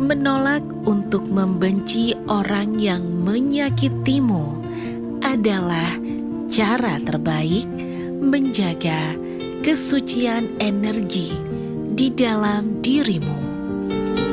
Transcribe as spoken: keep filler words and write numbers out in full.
Menolak untuk membenci orang yang menyakitimu adalah cara terbaik menjaga kesucian energi di dalam dirimu.